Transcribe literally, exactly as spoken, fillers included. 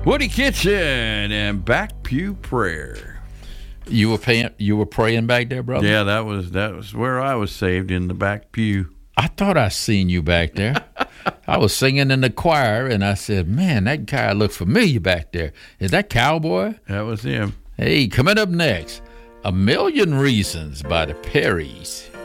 Woody Kitchen and Back Pew Prayer. You were paying, you were praying back there, brother? Yeah, that was that was where I was saved, in the back pew. I thought I seen you back there. I was singing in the choir, and I said, man, that guy looked familiar back there. Is that Cowboy? That was him. Hey, coming up next, A Million Reasons by the Perrys.